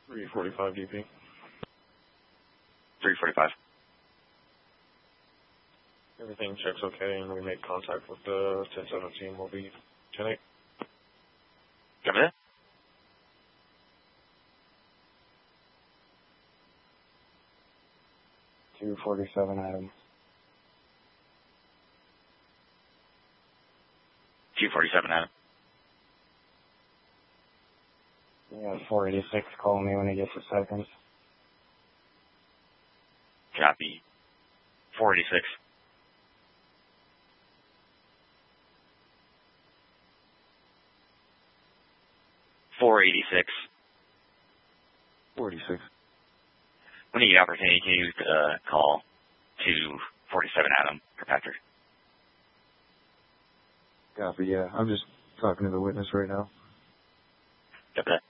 345 DP. 345. Everything checks okay, and we make contact with the 1017. We'll be 10-8. Copy that. $247 Adam. 247 Adam. Yeah, 486, call me when he gets a second. Copy. 486. 486. 486. When you get opportunity, can you call 247 Adam for Patrick? Copy, yeah. I'm just talking to the witness right now. Got that.